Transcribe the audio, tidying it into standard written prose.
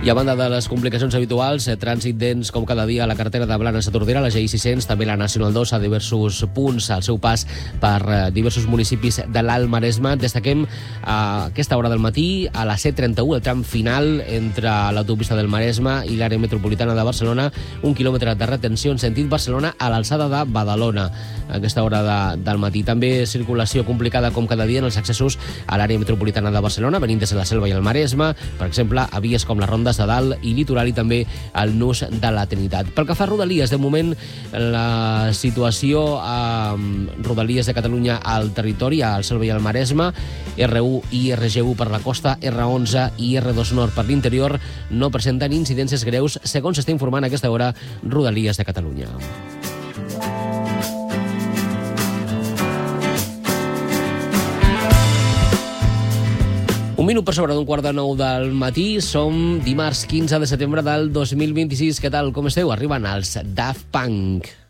I a banda de les complicacions habituals, trànsit dens com cada dia a la carretera de Blanes a Tordera, la GI 600, també la Nacional 2 a diversos punts al seu pas per diversos municipis de l'Alt Maresme. Destaquem a aquesta hora del matí a la C31, el tram final entre l'autopista del Maresme i l'àrea metropolitana de Barcelona, 1 quilòmetre de retenció en sentit Barcelona a l'alçada de Badalona. A aquesta hora del matí també circulació complicada com cada dia en els accessos a l'àrea metropolitana de Barcelona, venint des de la Selva i el Maresme, per exemple, a vies com les Rondes de Dalt i Litoral i també al nus de la Trinitat. Pel que fa a Rodalies, de moment la situació a Rodalies de Catalunya al territori, al Selva i al Maresme, R1 i RG1 per la costa, R11 i R2 Nord per l'interior, no presenten incidències greus, segons s'està informant a aquesta hora Rodalies de Catalunya. Un minut per sobre d'un quart de 9 del matí. Som dimarts 15 de setembre del 2026. Què tal, com esteu? Arriben els Daft Punk.